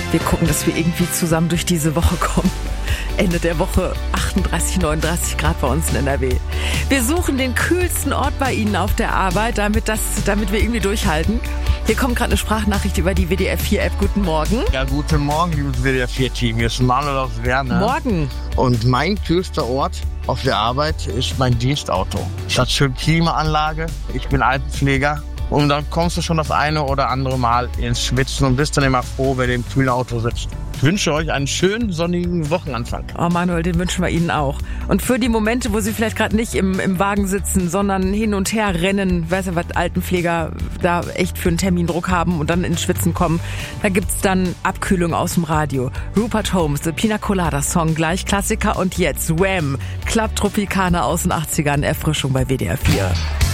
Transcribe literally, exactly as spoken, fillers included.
Wir gucken, dass wir irgendwie zusammen durch diese Woche kommen. Ende der Woche achtunddreißig, neununddreißig Grad bei uns in N R W. Wir suchen den kühlsten Ort bei Ihnen auf der Arbeit, damit, das, damit wir irgendwie durchhalten. Hier kommt gerade eine Sprachnachricht über die W D R vier App. Guten Morgen. Ja, guten Morgen, liebes W D R vier Team. Hier ist Manuel aus Werner. Morgen. Und mein kühlster Ort auf der Arbeit ist mein Dienstauto. Es hat schön Klimaanlage. Ich bin Altenpfleger. Und dann kommst du schon das eine oder andere Mal ins Schwitzen und bist dann immer froh, wenn du im kühlen Auto sitzt. Ich wünsche euch einen schönen sonnigen Wochenanfang. Oh Manuel, den wünschen wir Ihnen auch. Und für die Momente, wo Sie vielleicht gerade nicht im, im Wagen sitzen, sondern hin und her rennen, weißt du, was Altenpfleger da echt für einen Termindruck haben und dann ins Schwitzen kommen, da gibt's dann Abkühlung aus dem Radio. Rupert Holmes, The Pina Colada Song, gleich Klassiker und jetzt Wham! Club Tropicana aus den achtzigern, Erfrischung bei W D R vier.